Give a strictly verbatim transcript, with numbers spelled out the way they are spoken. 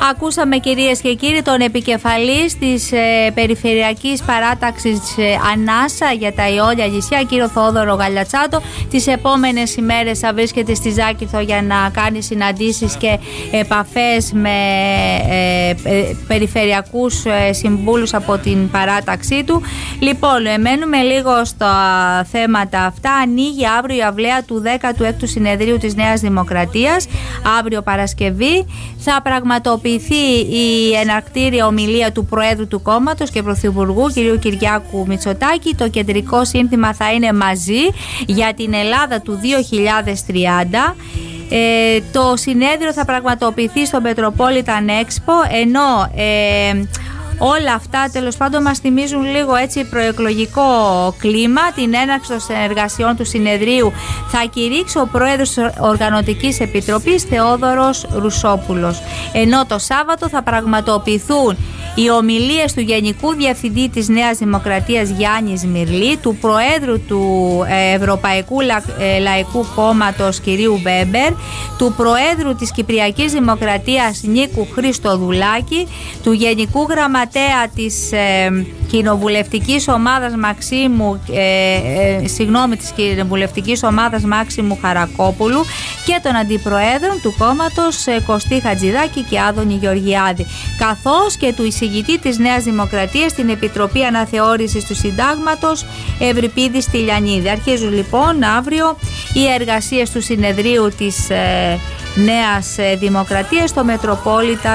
Ακούσαμε, κυρίες και κύριοι, τον επικεφαλής της ε, Περιφερειακής Παράταξης ε, Ανάσα για τα Ιόλια νησιά, κύριο Θόδωρο Γαλιατσάτο. Τις επόμενες ημέρες θα βρίσκεται στη Ζάκυνθο για να κάνει συναντήσεις και επαφές με ε, ε, περιφερειακούς ε, συμβούλους από την παράταξή του. Λοιπόν, ε, μένουμε λίγο στα θέματα αυτά. Ανοίγει αύριο η αυλαία του δέκατου έκτου συνεδρίου της Νέας Δημοκρατίας. Αύριο Παρασκευή θα πραγματοποιηθεί η εναρκτήρια ομιλία του Προέδρου του κόμματος και Πρωθυπουργού κ. Κυριάκου Μητσοτάκη. Το κεντρικό σύνθημα θα είναι «Μαζί για την Ελλάδα του δύο χιλιάδες τριάντα». Ε, το συνέδριο θα πραγματοποιηθεί στο Metropolitan Expo, ενώ ε, όλα αυτά τέλος πάντων μας θυμίζουν λίγο έτσι προεκλογικό κλίμα. Την έναρξη των συνεργασιών του συνεδρίου θα κηρύξει ο πρόεδρος της Οργανωτικής Επιτροπής Θεόδωρος Ρουσόπουλος, ενώ το Σάββατο θα πραγματοποιηθούν οι ομιλίες του Γενικού Διευθυντή της Νέας Δημοκρατίας Γιάννη Μυρλή, του Προέδρου του Ευρωπαϊκού Λαϊκού Κόμματος κυρίου Βέμπερ, του Προέδρου της Κυπριακής Δημοκρατίας Νίκου Χριστοδουλάκη, του Γενικού Γραμματέα της ε, Κοινοβουλευτικής Ομάδας Μαξίμου ε, ε, συγγνώμη της Κοινοβουλευτικής Ομάδας Μάξιμου Χαρακόπουλου και των Αντιπροέδρων του κόμματος ε, Κωστή Χατζηδάκη και Άδωνη Γεωργιάδη, καθώς και του εισηγητή της Νέας Δημοκρατίας στην Επιτροπή Αναθεώρησης του Συντάγματος Ευρυπίδη Στυλιανίδη. Αρχίζουν λοιπόν αύριο οι εργασίες του συνεδρίου της ε, Νέας Δημοκρατίας στο Metropolitan